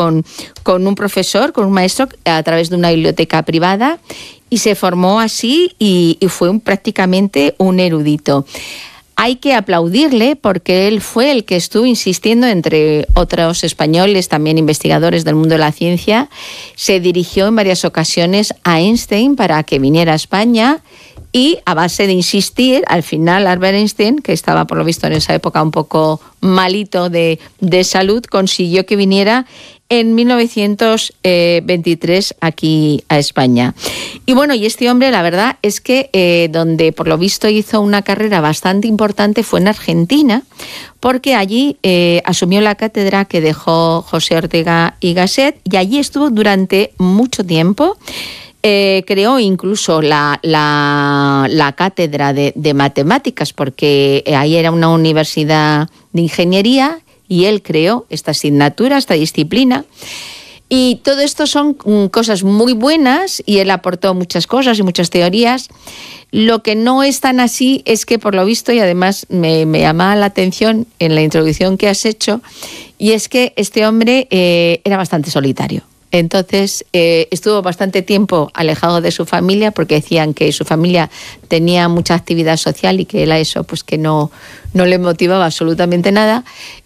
con un profesor, con un maestro, a través de una biblioteca privada, y se formó así y fue prácticamente un erudito. Hay que aplaudirle porque él fue el que estuvo insistiendo, entre otros españoles, también investigadores del mundo de la ciencia. Se dirigió en varias ocasiones a Einstein para que viniera a España y, a base de insistir, al final Albert Einstein, que estaba por lo visto en esa época un poco malito de salud, consiguió que viniera en 1923 aquí a España. Y bueno, y este hombre, la verdad es que donde por lo visto hizo una carrera bastante importante fue en Argentina, porque allí asumió la cátedra que dejó José Ortega y Gasset, y allí estuvo durante mucho tiempo. Creó incluso la cátedra de matemáticas, porque ahí era una universidad de ingeniería, y él creó esta asignatura, esta disciplina. Y todo esto son cosas muy buenas, y él aportó muchas cosas y muchas teorías. Lo que no es tan así es que, por lo visto, y además me llamaba la atención en la introducción que has hecho, y es que este hombre era bastante solitario. Entonces estuvo bastante tiempo alejado de su familia, porque decían que su familia tenía mucha actividad social y que él a eso pues que no le motivaba absolutamente nada.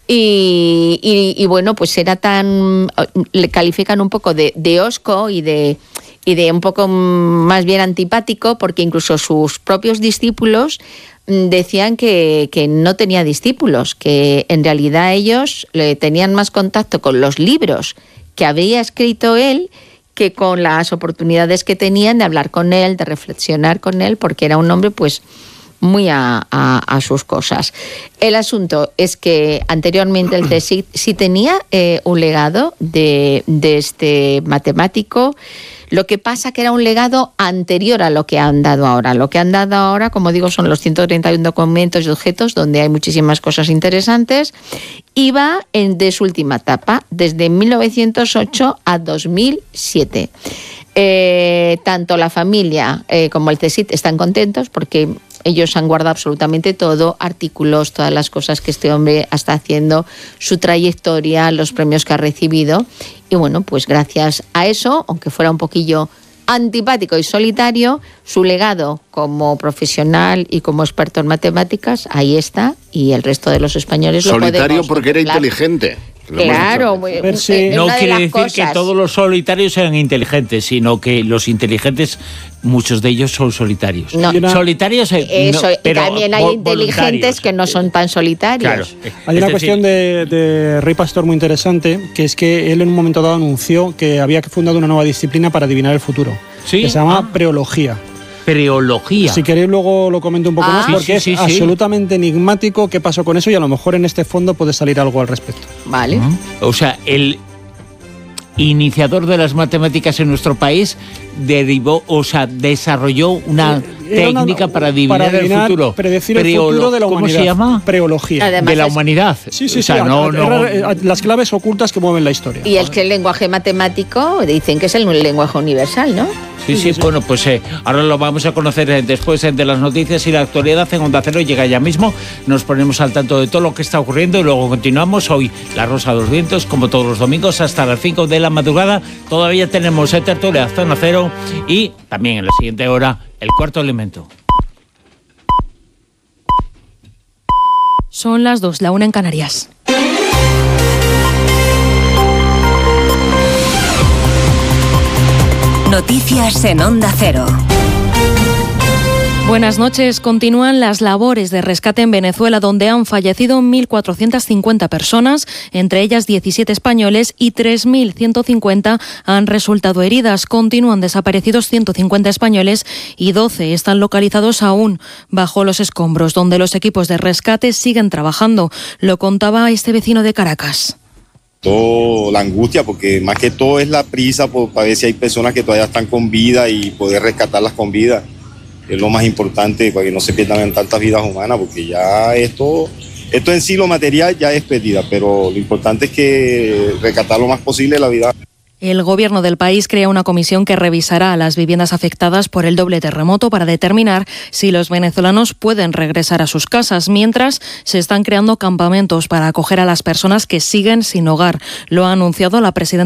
Y bueno, pues era tan... le califican un poco de hosco y de un poco más bien antipático, porque incluso sus propios discípulos decían que no tenía discípulos, que en realidad ellos tenían más contacto con los libros que había escrito él que con las oportunidades que tenían de hablar con él, de reflexionar con él, porque era un hombre pues muy a sus cosas. El asunto es que anteriormente el CSIC sí tenía un legado de este matemático. Lo que pasa que era un legado anterior a lo que han dado ahora. Lo que han dado ahora, como digo, son los 131 documentos y objetos, donde hay muchísimas cosas interesantes, y va de su última etapa, desde 1908 a 2007. Tanto la familia como el CSIC están contentos porque ellos han guardado absolutamente todo, artículos, todas las cosas que este hombre está haciendo, su trayectoria, los premios que ha recibido. Y bueno, pues gracias a eso, aunque fuera un poquillo antipático y solitario, su legado como profesional y como experto en matemáticas, ahí está, y el resto de los españoles lo podemos solitario porque era inteligente. Claro, no quiere decir que todos los solitarios sean inteligentes, sino que los inteligentes, muchos de ellos son solitarios. No. Solitarios, eso, pero también hay inteligentes que no son tan solitarios. Claro. Hay una cuestión de Rey Pastor muy interesante, que es que él en un momento dado anunció que había fundado una nueva disciplina para adivinar el futuro, ¿sí? Que se llama preología. Preología. Si queréis luego lo comento un poco más, porque es absolutamente enigmático qué pasó con eso, y a lo mejor en este fondo puede salir algo al respecto. Vale. O sea, el iniciador de las matemáticas en nuestro país desarrolló una técnica para adivinar el futuro. Predecir el futuro de la humanidad. ¿Cómo se llama? Preología. Además, de la humanidad. Sí. O sea, las claves ocultas que mueven la historia. Y es que el lenguaje matemático dicen que es el lenguaje universal, ¿no? Sí. Bueno, pues ahora lo vamos a conocer después de las noticias y la actualidad en Onda Cero. Llega ya mismo, nos ponemos al tanto de todo lo que está ocurriendo y luego continuamos hoy La Rosa de los Vientos, como todos los domingos, hasta las 5 de la madrugada. Todavía tenemos tertulia Zona Cero y también en la siguiente hora El Cuarto Elemento. Son las 2, la 1 en Canarias. Noticias en Onda Cero. Buenas noches. Continúan las labores de rescate en Venezuela, donde han fallecido 1.450 personas, entre ellas 17 españoles, y 3.150 han resultado heridas. Continúan desaparecidos 150 españoles y 12 están localizados aún bajo los escombros, donde los equipos de rescate siguen trabajando. Lo contaba este vecino de Caracas. Todo la angustia, porque más que todo es la prisa para ver si hay personas que todavía están con vida y poder rescatarlas con vida. Es lo más importante para que no se pierdan tantas vidas humanas, porque ya esto en sí, lo material ya es pérdida, pero lo importante es que rescatar lo más posible la vida. El gobierno del país crea una comisión que revisará las viviendas afectadas por el doble terremoto para determinar si los venezolanos pueden regresar a sus casas, mientras se están creando campamentos para acoger a las personas que siguen sin hogar. Lo ha anunciado la presidenta